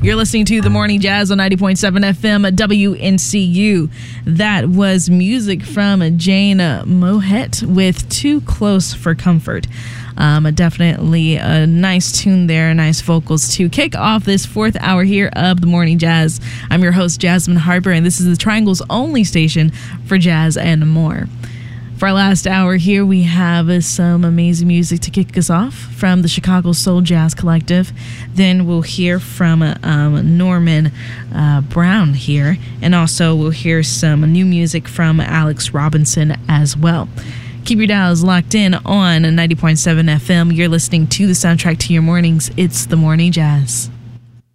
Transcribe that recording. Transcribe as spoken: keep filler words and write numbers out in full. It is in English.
You're listening to The Morning Jazz on ninety point seven F M W N C U. That was music from Jane Mohet with Too Close for Comfort. Um, definitely a nice tune there, nice vocals to kick off this fourth hour here of The Morning Jazz. I'm your host, Jasmine Harper, and this is the Triangle's only station for jazz and more. For our last hour here, we have some amazing music to kick us off from the Chicago Soul Jazz Collective. Then we'll hear from um, Norman uh, Brown here, and also we'll hear some new music from Alex Robinson as well. Keep your dials locked in on ninety point seven F M. You're listening to the soundtrack to your mornings. It's The Morning Jazz.